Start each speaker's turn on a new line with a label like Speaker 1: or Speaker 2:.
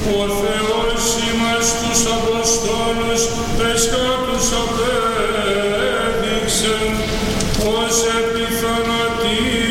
Speaker 1: Ο Θεός ημάς τους Αποστόλους πεσκάτους απέδειξε ως επιθανατή